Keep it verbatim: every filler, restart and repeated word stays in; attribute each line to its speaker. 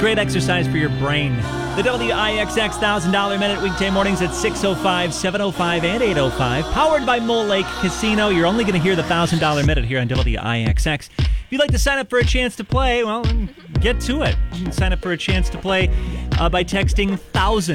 Speaker 1: great exercise for your brain. The W I X X one thousand dollars Minute, weekday mornings at six oh five, seven oh five, and eight oh five. Powered by Mole Lake Casino. You're only going to hear the one thousand dollars Minute here on W I X X. If you'd like to sign up for a chance to play, well, get to it. You can sign up for a chance to play uh, by texting one thousand